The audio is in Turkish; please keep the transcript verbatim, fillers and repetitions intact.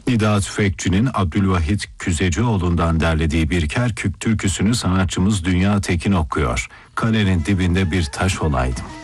Nida Tüfekçi'nin Abdülvahit Küzecioğlu'ndan derlediği bir Kerkük türküsünü sanatçımız Dünya Tekin okuyor. Kalenin dibinde bir taş olaydım.